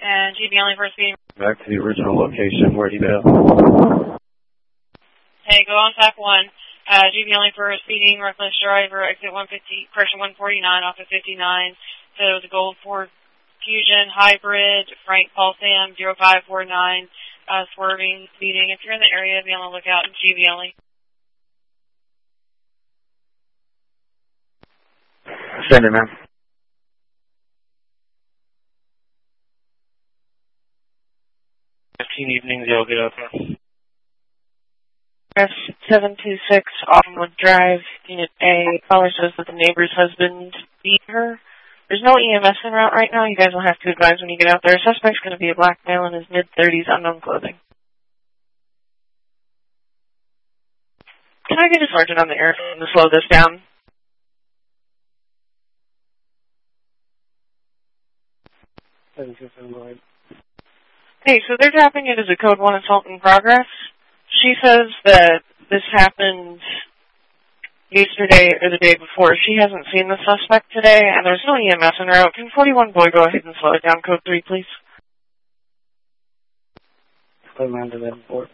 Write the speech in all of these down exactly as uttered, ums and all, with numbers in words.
And G B only for speeding. Back to the original location. Where'd he go? Hey, go on T A C one. Uh, G B only for speeding, reckless driver, exit one fifty, correction one forty-nine off of fifty-nine. So the Gold Ford Fusion Hybrid, Frank Paul Sam zero five four nine, uh, swerving, speeding. If you're in the area, be on the lookout. G B only. Send it, man. fifteen evenings, you'll get up there. F seven two six Autumnwood Drive, Unit A. Caller says that the neighbor's husband beat her. There's no E M S en route right now. You guys will have to advise when you get out there. Suspect's going to be a black male in his mid-thirties, unknown clothing. Can I get a sergeant on the air to slow this down? Hey, so they're tapping it as a Code one assault in progress. She says that this happened yesterday or the day before. She hasn't seen the suspect today, and there's no E M S en route. Can forty-one boy go ahead and slow it down? Code three, please. Play around to that report.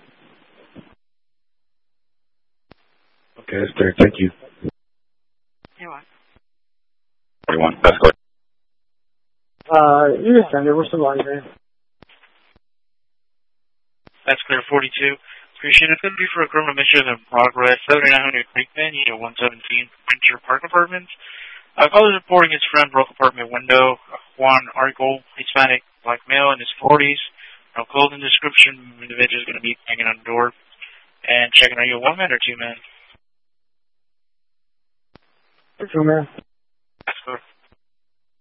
Okay, that's clear. Thank you. You're welcome. forty-one, that's clear. Uh, you can send it. We're still on here. That's clear, forty-two. Appreciate it. It's going to be for a criminal mission in progress. seventy-nine hundred Creekman, Unit one seventeen, Printer Park Apartments. Uh, caller's reporting his friend broke apartment window. Juan Argol, Hispanic, black male in his forties. No clothing description. Individual is going to be hanging on the door. And checking, are you a one man or two man? Two man. That's clear.